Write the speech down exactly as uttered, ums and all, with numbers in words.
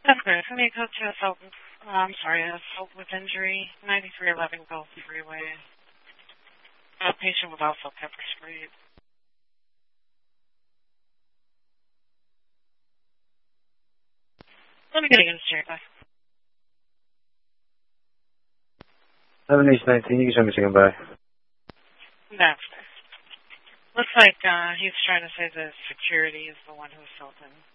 That's great. Let me go to assault. Uh, I'm sorry, assault with injury, ninety-three eleven Gulf Freeway. A patient was also pepper sprayed. Let me get against here, guys. seven East nineteen, you can show me second by. That's fair. Looks like uh, he's trying to say the security is the one who assaulted him.